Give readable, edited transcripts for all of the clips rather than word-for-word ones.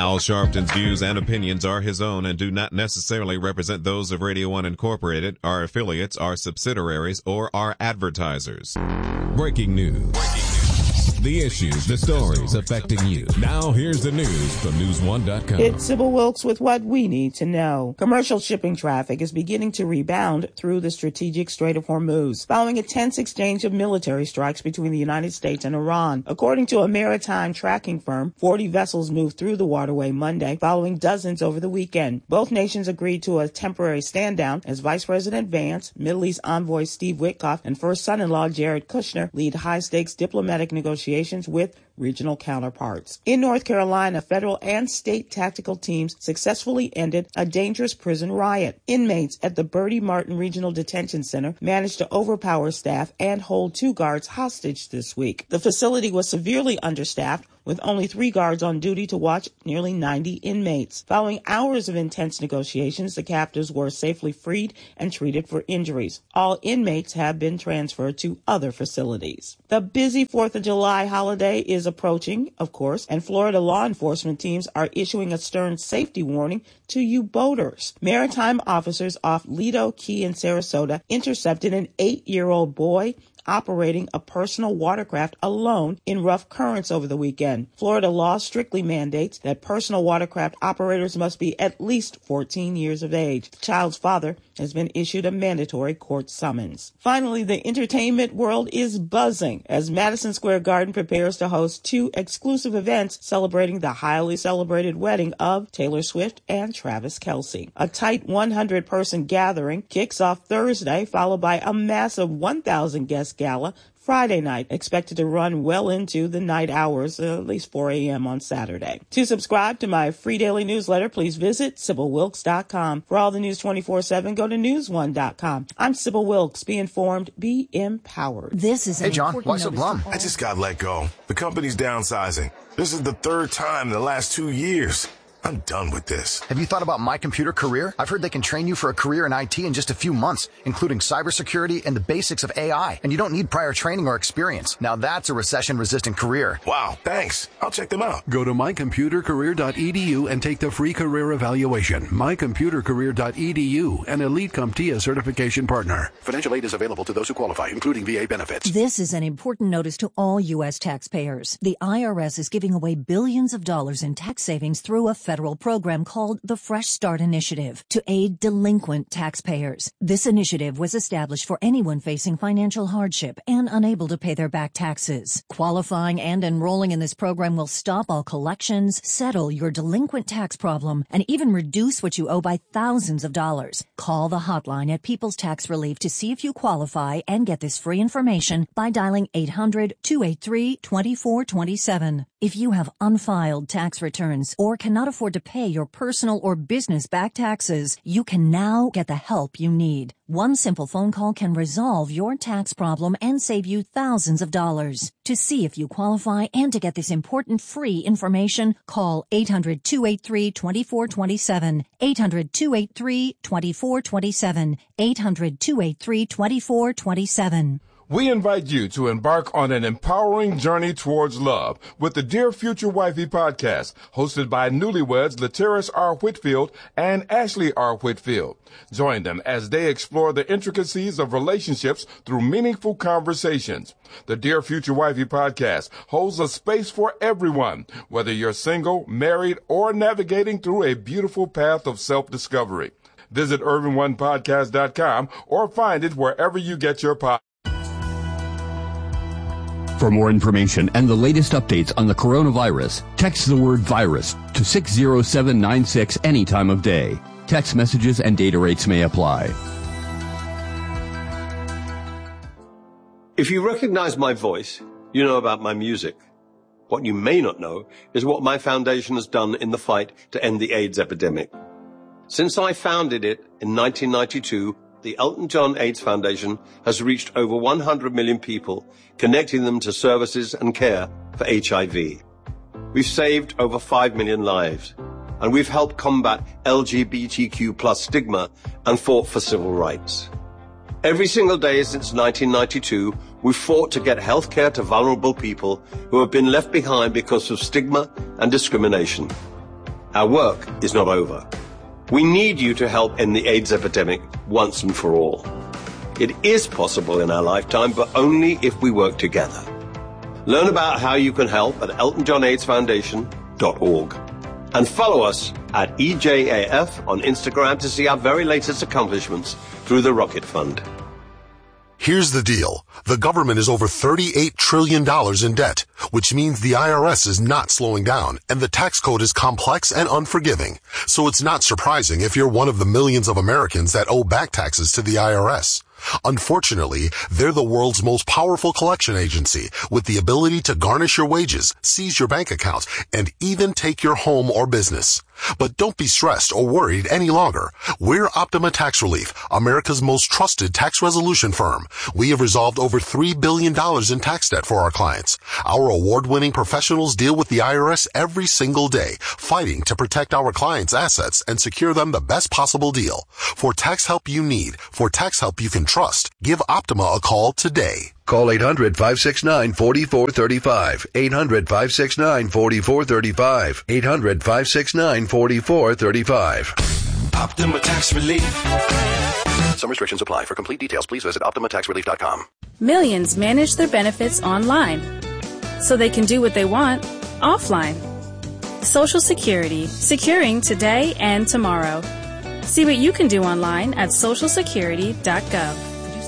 Al Sharpton's views and opinions are his own and do not necessarily represent those of Radio 1 Incorporated, our affiliates, our subsidiaries, or our advertisers. Breaking news. The issues, the stories affecting you. Now here's the news from News1.com. It's Sybil Wilkes with what we need to know. Commercial shipping traffic is beginning to rebound through the strategic Strait of Hormuz, following a tense exchange of military strikes between the United States and Iran. According to a maritime tracking firm, 40 vessels moved through the waterway Monday, following dozens over the weekend. Both nations agreed to a temporary stand-down as Vice President Vance, Middle East envoy Steve Witkoff, and first son-in-law Jared Kushner lead high-stakes diplomatic negotiations with regional counterparts. In North Carolina, federal and state tactical teams successfully ended a dangerous prison riot. Inmates at the Bertie Martin Regional Detention Center managed to overpower staff and hold 2 guards hostage this week. The facility was severely understaffed, with only 3 guards on duty to watch nearly 90 inmates. Following hours of intense negotiations, the captives were safely freed and treated for injuries. All inmates have been transferred to other facilities. The busy 4th of July holiday is approaching, of course, and Florida law enforcement teams are issuing a stern safety warning to you boaters. Maritime officers off Lido Key in Sarasota intercepted an 8-year-old boy operating a personal watercraft alone in rough currents over the weekend. Florida law strictly mandates that personal watercraft operators must be at least 14 years of age. The child's father has been issued a mandatory court summons. Finally, the entertainment world is buzzing as Madison Square Garden prepares to host 2 exclusive events celebrating the highly celebrated wedding of Taylor Swift and Travis Kelce. A tight 100-person gathering kicks off Thursday, followed by a massive 1,000-guest gala Friday night, expected to run well into the night hours, at least 4 a.m. on Saturday. To subscribe to my free daily newsletter, please visit SybilWilkes.com. For all the news 24/7, go to News1.com. I'm Sybil Wilkes. Be informed, be empowered. This is Hey, John, why so glum? I just got let go. The company's downsizing. This is the 3rd time in the last 2 years. I'm done with this. Have you thought about My Computer Career? I've heard they can train you for a career in IT in just a few months, including cybersecurity and the basics of AI. And you don't need prior training or experience. Now that's a recession-resistant career. Wow, thanks. I'll check them out. Go to mycomputercareer.edu and take the free career evaluation. mycomputercareer.edu, an Elite CompTIA certification partner. Financial aid is available to those who qualify, including VA benefits. This is an important notice to all U.S. taxpayers. The IRS is giving away billions of dollars in tax savings through a federal program called the Fresh Start Initiative to aid delinquent taxpayers. This initiative was established for anyone facing financial hardship and unable to pay their back taxes. Qualifying and enrolling in this program will stop all collections, settle your delinquent tax problem, and even reduce what you owe by thousands of dollars. Call the hotline at People's Tax Relief to see if you qualify and get this free information by dialing 800-283-2427. If you have unfiled tax returns or cannot afford to pay your personal or business back taxes, you can now get the help you need. One simple phone call can resolve your tax problem and save you thousands of dollars. To see if you qualify and to get this important free information, call 800-283-2427, 800-283-2427, 800-283-2427. We invite you to embark on an empowering journey towards love with the Dear Future Wifey podcast, hosted by newlyweds Lateris R. Whitfield and Ashley R. Whitfield. Join them as they explore the intricacies of relationships through meaningful conversations. The Dear Future Wifey podcast holds a space for everyone, whether you're single, married, or navigating through a beautiful path of self-discovery. Visit UrbanOnePodcast.com or find it wherever you get your podcast. For more information and the latest updates on the coronavirus, text the word virus to 60796 any time of day. Text messages and data rates may apply. If you recognize my voice, you know about my music. What you may not know is what my foundation has done in the fight to end the AIDS epidemic. Since I founded it in 1992, the Elton John AIDS Foundation has reached over 100 million people, connecting them to services and care for HIV. We've saved over 5 million lives, and we've helped combat LGBTQ+ stigma and fought for civil rights. Every single day since 1992, we've fought to get health care to vulnerable people who have been left behind because of stigma and discrimination. Our work is not over. We need you to help end the AIDS epidemic once and for all. It is possible in our lifetime, but only if we work together. Learn about how you can help at EltonJohnAIDSFoundation.org. And follow us at EJAF on Instagram to see our very latest accomplishments through the Rocket Fund. Here's the deal. The government is over $38 trillion in debt, which means the IRS is not slowing down, and the tax code is complex and unforgiving. So it's not surprising if you're one of the millions of Americans that owe back taxes to the IRS. Unfortunately, they're the world's most powerful collection agency with the ability to garnish your wages, seize your bank account, and even take your home or business. But don't be stressed or worried any longer. We're Optima Tax Relief, America's most trusted tax resolution firm. We have resolved over $3 billion in tax debt for our clients. Our award-winning professionals deal with the IRS every single day, fighting to protect our clients' assets and secure them the best possible deal. For tax help you need, for tax help you can trust, give Optima a call today. Call 800-569-4435. 800-569-4435. 800-569-4435. Optima Tax Relief. Some restrictions apply. For complete details, please visit OptimaTaxRelief.com. Millions manage their benefits online, so they can do what they want offline. Social Security, securing today and tomorrow. See what you can do online at socialsecurity.gov.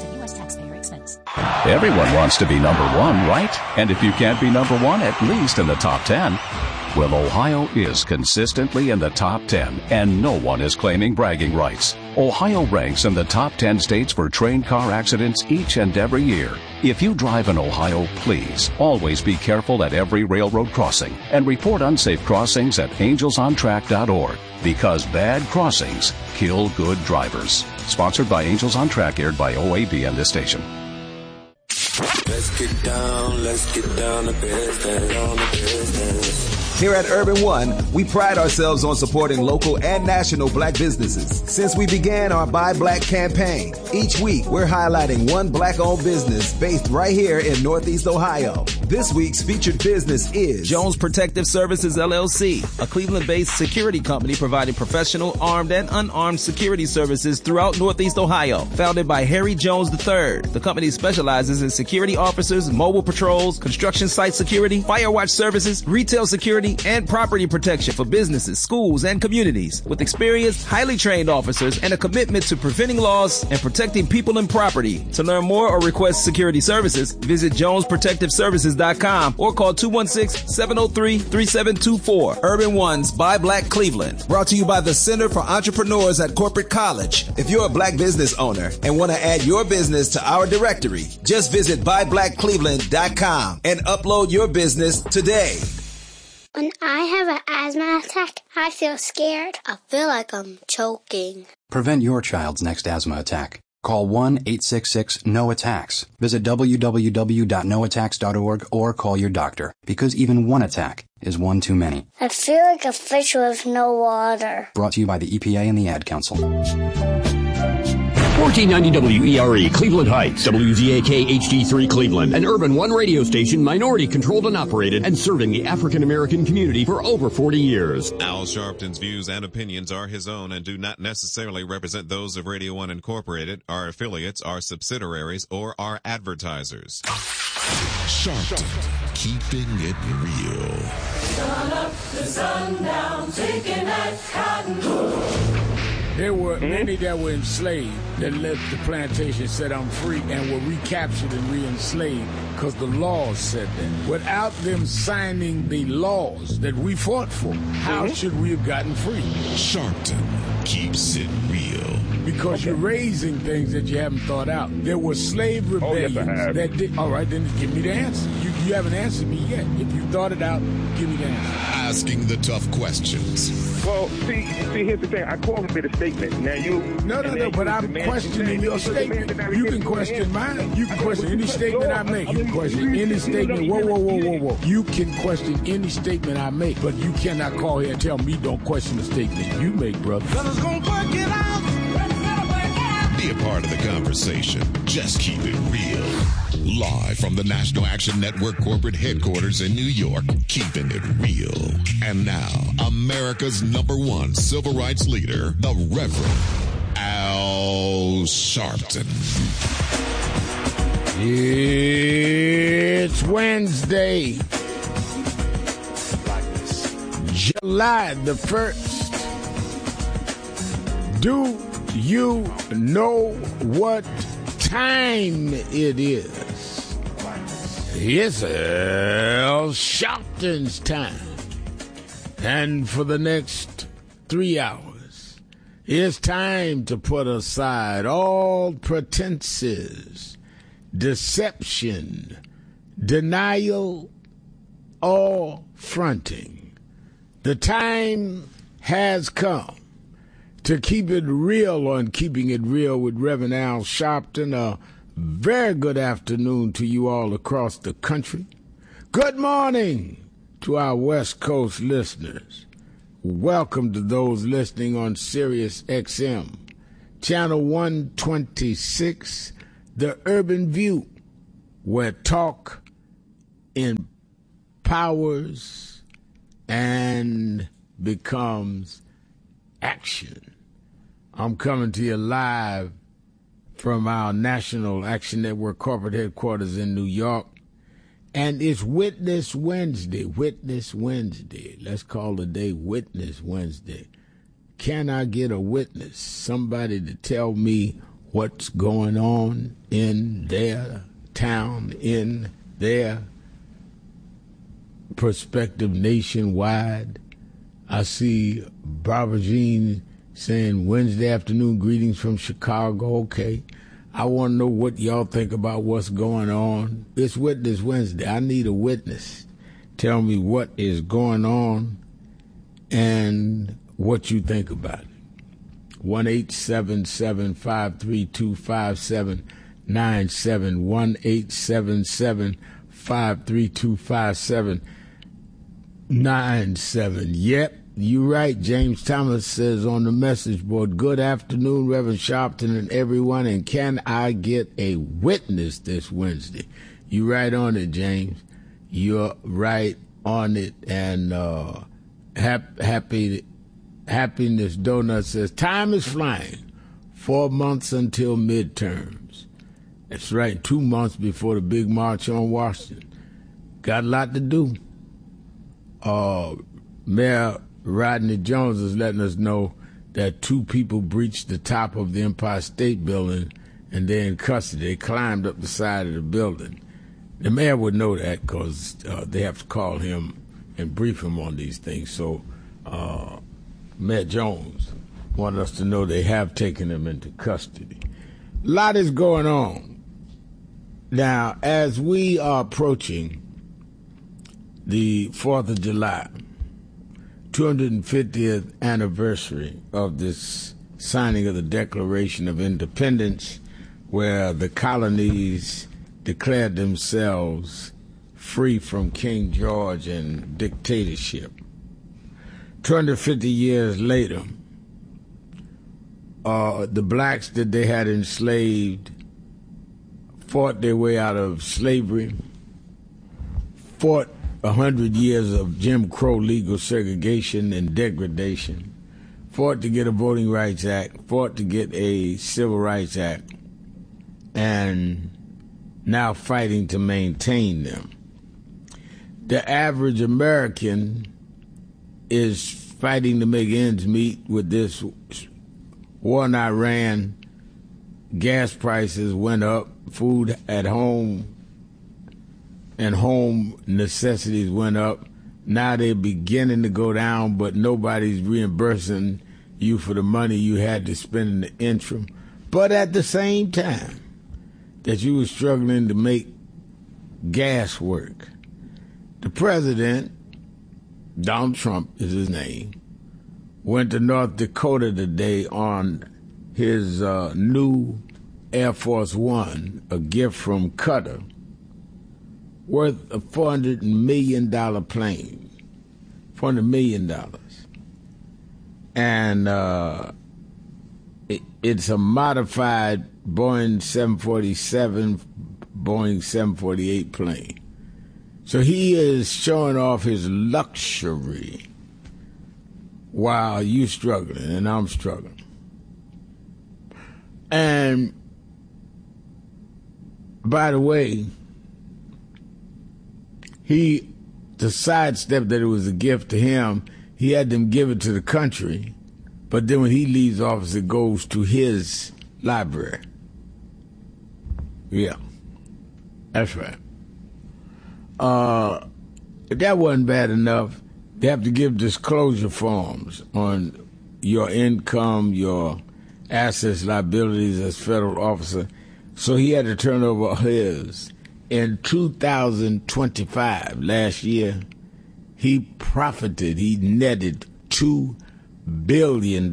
Everyone wants to be number one, right? And if you can't be number one, at least in the top 10. Well, Ohio is consistently in the top 10, and no one is claiming bragging rights. Ohio ranks in the top 10 states for train car accidents each and every year. If you drive in Ohio, please always be careful at every railroad crossing and report unsafe crossings at angelsontrack.org, because bad crossings kill good drivers. Sponsored by Angels on Track, aired by OAB and this station. Let's get down to business. Here at Urban One, we pride ourselves on supporting local and national black businesses. Since we began our Buy Black campaign, each week we're highlighting one black-owned business based right here in Northeast Ohio. This week's featured business is Jones Protective Services, LLC, a Cleveland-based security company providing professional, armed, and unarmed security services throughout Northeast Ohio. Founded by Harry Jones III, the company specializes in security officers, mobile patrols, construction site security, fire watch services, retail security, and property protection for businesses, schools, and communities. With experienced, highly trained officers and a commitment to preventing loss and protecting people and property. To learn more or request security services, visit JonesProtectiveServices.com or call 216-703-3724. Urban One's Buy Black Cleveland. Brought to you by the Center for Entrepreneurs at Corporate College. If you're a black business owner and want to add your business to our directory, just visit BuyBlackCleveland.com and upload your business today. When I have an asthma attack, I feel scared. I feel like I'm choking. Prevent your child's next asthma attack. Call 1-866-NO-ATTACKS. Visit www.noattacks.org or call your doctor, because even one attack is one too many. I feel like a fish with no water. Brought to you by the EPA and the Ad Council. 1490 WERE, Cleveland Heights, WZAK HD3 Cleveland, an Urban One radio station, minority controlled and operated, and serving the African American community for over 40 years. Al Sharpton's views and opinions are his own and do not necessarily represent those of Radio One Incorporated, our affiliates, our subsidiaries, or our advertisers. Sharpton, keeping it real. Sun up to sundown, taking that cotton. There were many that were enslaved that left the plantation set them free and were recaptured and re-enslaved because the laws said that. Without them signing the laws that we fought for, how should we have gotten free? Sharpton keeps it real. Because you're raising things that you haven't thought out. There were slave rebellions that did. All right, then give me the answer. You haven't answered me yet. If you thought it out, give me the answer. Asking the tough questions. Well, see, here's the thing. I called it a statement. Now you. No, but I'm questioning your statement. You can question mine. You can question any statement I make. You can question any statement. Whoa. You can question any statement I make, but you cannot call here and tell me don't question the statement you make, brother. Fellas gonna work it out. Be a part of the conversation. Just keep it real. Live from the National Action Network corporate headquarters in New York, keeping it real. And now, America's #1 civil rights leader, the Reverend Al Sharpton. It's Wednesday, July the 1st. Do you know what time it is? It's Al Sharpton's time. And for the next 3 hours, it's time to put aside all pretenses, deception, denial, or fronting. The time has come to keep it real on Keeping It Real with Reverend Al Sharpton. A very good afternoon to you all across the country. Good morning to our West Coast listeners. Welcome to those listening on Sirius XM, Channel 126, The Urban View, where talk empowers and becomes action. I'm coming to you live from our National Action Network corporate headquarters in New York. And it's Witness Wednesday. Witness Wednesday. Let's call the day Witness Wednesday. Can I get a witness? Somebody to tell me what's going on in their town, in their perspective nationwide. I see Barbara Jean saying Wednesday afternoon greetings from Chicago. Okay. I want to know what y'all think about what's going on. It's Witness Wednesday. I need a witness. Tell me what is going on and what you think about it. 1-877-532-5797. 1-877-532-5797. Yep. You're right, James Thomas says on the message board, good afternoon, Reverend Sharpton and everyone, and can I get a witness this Wednesday? You're right on it, James. You're right on it, and Happiness Donut says, time is flying, 4 months until midterms. That's right, 2 months before the big march on Washington. Got a lot to do. Mayor Rodney Jones is letting us know that 2 people breached the top of the Empire State Building and they're in custody. They climbed up the side of the building. The mayor would know that because they have to call him and brief him on these things. So Mayor Jones wanted us to know they have taken him into custody. A lot is going on. Now, as we are approaching the 4th of July, 250th anniversary of this signing of the Declaration of Independence, where the colonies declared themselves free from King George and dictatorship. 250 years later, the blacks that they had enslaved fought their way out of slavery, fought 100 years of Jim Crow legal segregation and degradation, fought to get a Voting Rights Act, fought to get a Civil Rights Act, and now fighting to maintain them. The average American is fighting to make ends meet with this war in Iran. Gas prices went up, food at home and home necessities went up. Now they're beginning to go down, but nobody's reimbursing you for the money you had to spend in the interim. But at the same time that you were struggling to make gas work, the president, Donald Trump is his name, went to North Dakota today on his new Air Force One, a gift from Qatar, worth a $400 million plane. $400 million. And it's a modified Boeing 747 Boeing 748 plane. So he is showing off his luxury while you struggling and I'm struggling. And by the way, to sidestep that it was a gift to him, he had them give it to the country, but then when he leaves office, it goes to his library. Yeah, that's right. If that wasn't bad enough, they have to give disclosure forms on your income, your assets, liabilities as federal officer. So he had to turn over his. In 2025, last year, he netted $2 billion,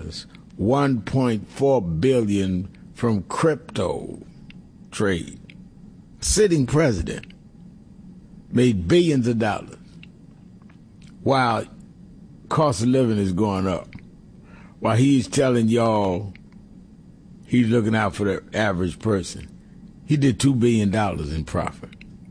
$1.4 billion from crypto trade. Sitting president made billions of dollars while cost of living is going up. While he's telling y'all he's looking out for the average person. He did $2 billion in profit.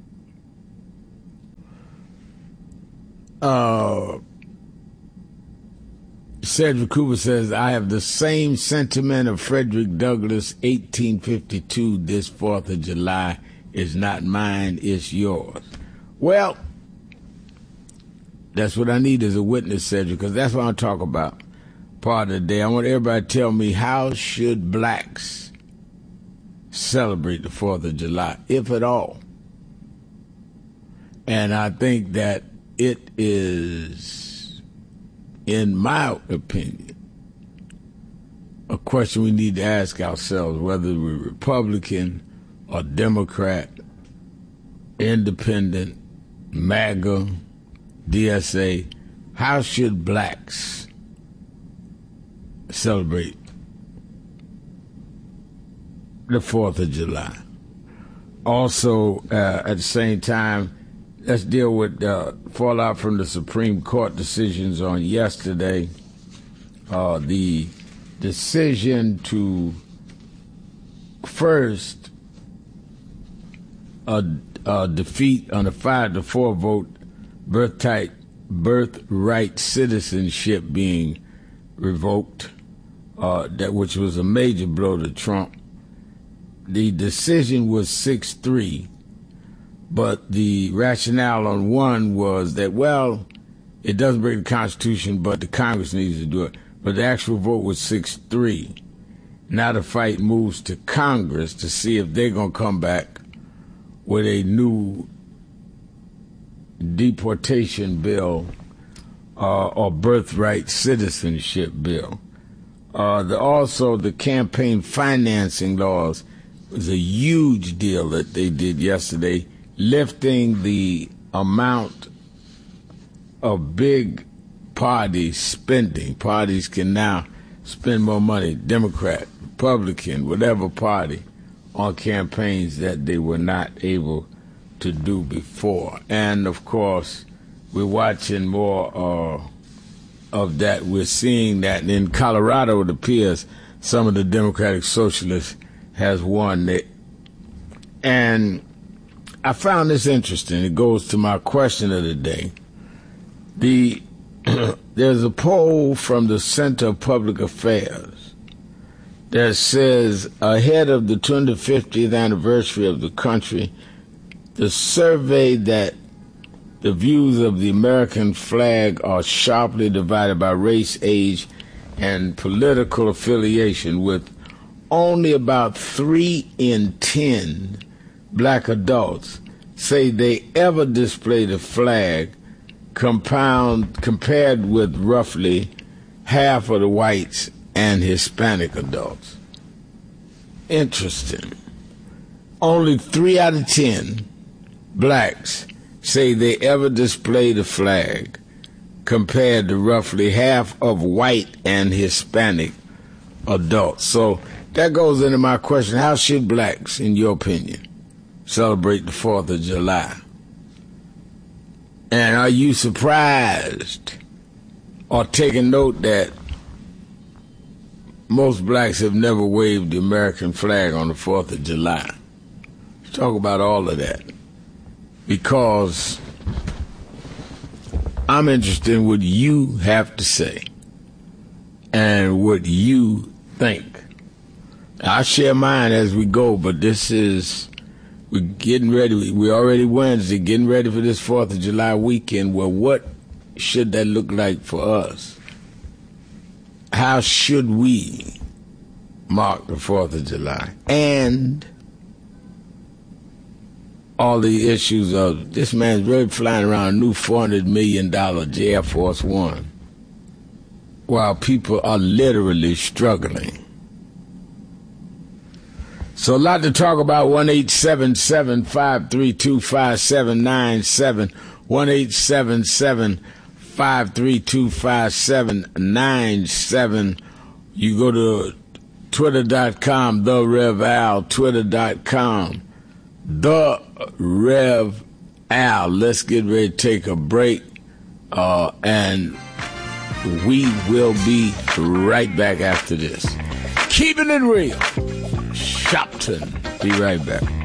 Cedric Cooper says, I have the same sentiment of Frederick Douglass, 1852, this 4th of July is not mine, it's yours. Well, that's what I need as a witness, Cedric, because that's what I'm talking about part of the day. I want everybody to tell me, how should blacks celebrate the 4th of July, if at all? And I think that it is, in my opinion, a question we need to ask ourselves, whether we're Republican or Democrat, Independent, MAGA, DSA, how should blacks celebrate the 4th of July? Also, at the same time, let's deal with fallout from the Supreme Court decisions on yesterday. The decision to first defeat on a 5-4 vote birthright citizenship being revoked, which was a major blow to Trump. The decision was 6-3, but the rationale on one was that, well, it doesn't break the Constitution, but the Congress needs to do it. But the actual vote was 6-3. Now the fight moves to Congress to see if they're going to come back with a new deportation bill or birthright citizenship bill. Also, the campaign financing laws was a huge deal that they did yesterday, lifting the amount of big party spending. Parties can now spend more money, Democrat, Republican, whatever party, on campaigns that they were not able to do before. And, of course, we're watching more of that. We're seeing that in Colorado, it appears some of the Democratic Socialists has won it. And I found this interesting. It goes to my question of the day. There's a poll from the Center of Public Affairs that says, ahead of the 250th anniversary of the country, the survey that the views of the American flag are sharply divided by race, age, and political affiliation, with only about 3 in 10 black adults say they ever display the flag, compared with roughly half of the whites and Hispanic adults. Interesting. Only 3 out of 10 blacks say they ever display the flag, compared to roughly half of white and Hispanic adults. So that goes into my question, how should blacks, in your opinion, celebrate the 4th of July? And are you surprised or taking note that most blacks have never waved the American flag on the 4th of July? talk about all of that, because I'm interested in what you have to say and what you think. I'll share mine as we go, but we're getting ready. We're already Wednesday, getting ready for this 4th of July weekend. Well, what should that look like for us? How should we mark the 4th of July? And all the issues of this man's really flying around a new $400 million Air Force One while people are literally struggling. So a lot to talk about. 1-877-532-5797. 1-877-532-5797. You go to twitter.com, The Rev Al, twitter.com, The Rev Al. Let's get ready to take a break, and we will be right back after this. Keeping it real. Shopton. Be right back.